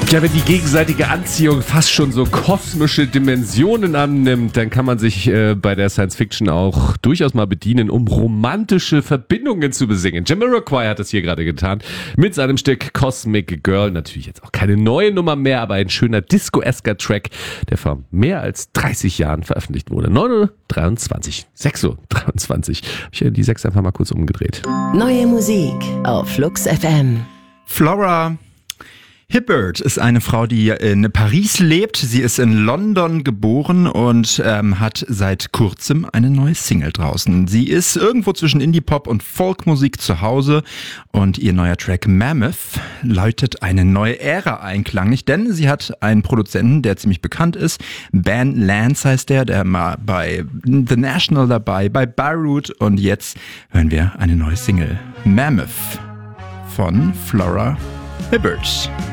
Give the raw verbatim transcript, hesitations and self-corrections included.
Ja, wenn die gegenseitige Anziehung fast schon so kosmische Dimensionen annimmt, dann kann man sich äh, bei der Science Fiction auch durchaus mal bedienen, um romantische Verbindungen zu besingen. Jamiroquai hat das hier gerade getan mit seinem Stück Cosmic Girl. Natürlich jetzt auch keine neue Nummer mehr, aber ein schöner Disco-esker Track, der vor mehr als dreißig Jahren veröffentlicht wurde. neun Uhr dreiundzwanzig, sechs Uhr dreiundzwanzig. Hab ich die sechs einfach mal kurz umgedreht. Neue Musik auf Flux F M. Flora Hibbert ist eine Frau, die in Paris lebt. Sie ist in London geboren und ähm, hat seit kurzem eine neue Single draußen. Sie ist irgendwo zwischen Indie-Pop und Folkmusik zu Hause und ihr neuer Track Mammoth läutet eine neue Ära ein, klanglich, denn sie hat einen Produzenten, der ziemlich bekannt ist. Ben Lance heißt der, der war bei The National dabei, bei Beirut, und jetzt hören wir eine neue Single. Mammoth von Flora Hibbert.